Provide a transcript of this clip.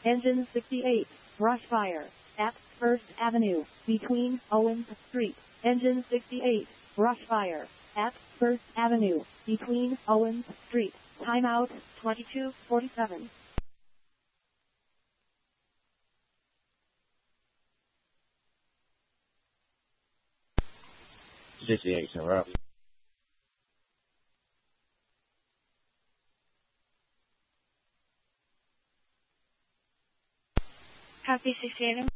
Engine 68, brush fire, at 1st Avenue, between Owens Street. Engine 68, brush fire, at 1st Avenue, between Owens Street. Timeout, 22:47. Happy 67.